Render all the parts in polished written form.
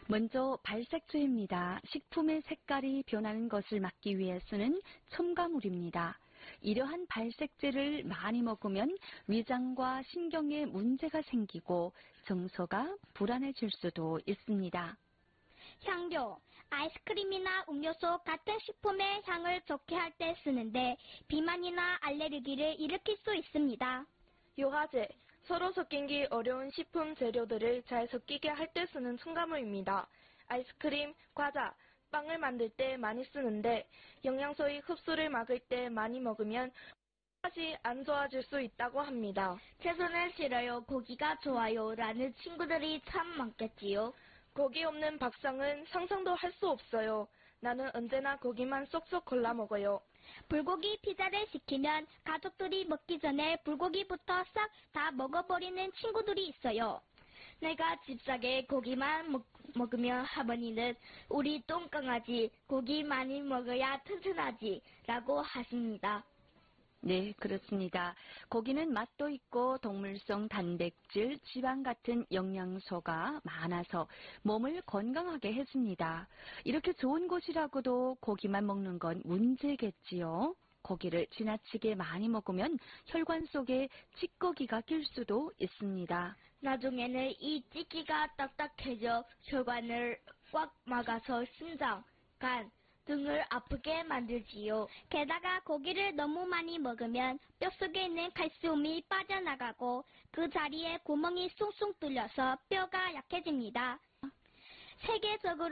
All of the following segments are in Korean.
먼저 발색제입니다. 식품의 색깔이 변하는 것을 막기 위해 쓰는 첨가물입니다. 이러한 발색제를 많이 먹으면 위장과 신경에 문제가 생기고 정서가 불안해질 수도 있습니다. 향료, 아이스크림이나 음료수 같은 식품의 향을 좋게 할 때 쓰는데 비만이나 알레르기를 일으킬 수 있습니다. 유화제, 서로 섞이기 어려운 식품 재료들을 잘 섞이게 할 때 쓰는 첨가물입니다. 아이스크림, 과자, 빵을 만들 때 많이 쓰는데 영양소의 흡수를 막을 때 많이 먹으면 맛이 안 좋아질 수 있다고 합니다. 채소는 싫어요, 고기가 좋아요 라는 친구들이 참 많겠지요. 고기 없는 밥상은 상상도 할 수 없어요. 나는 언제나 고기만 쏙쏙 골라 먹어요. 불고기 피자를 시키면 가족들이 먹기 전에 불고기부터 싹 다 먹어버리는 친구들이 있어요. 내가 집사게 고기만 먹으면 할머니는 우리 똥강아지 고기 많이 먹어야 튼튼하지 라고 하십니다. 네, 그렇습니다. 고기는 맛도 있고 동물성 단백질, 지방 같은 영양소가 많아서 몸을 건강하게 해줍니다. 이렇게 좋은 곳이라고도 고기만 먹는 건 문제겠지요. 고기를 지나치게 많이 먹으면 혈관 속에 찌꺼기가 낄 수도 있습니다. 나중에는 이 찌기가 딱딱해져 혈관을 꽉 막아서 심장, 간 등을 아프게 만들지요. 게다가 고기를 너무 많이 먹으면 뼛속에 있는 칼슘이 빠져나가고 그 자리에 구멍이 숭숭 뚫려서 뼈가 약해집니다. 세계적으로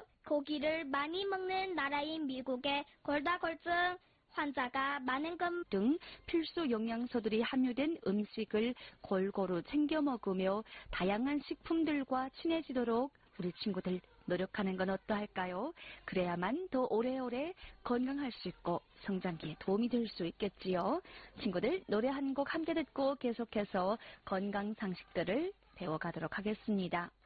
고기를 많이 먹는 나라인 미국의 골다공증 환자가 많은 것 등 필수 영양소들이 함유된 음식을 골고루 챙겨 먹으며 다양한 식품들과 친해지도록 우리 친구들 노력하는 건 어떠할까요? 그래야만 더 오래오래 건강할 수 있고 성장기에 도움이 될 수 있겠지요. 친구들 노래 한 곡 함께 듣고 계속해서 건강 상식들을 배워가도록 하겠습니다.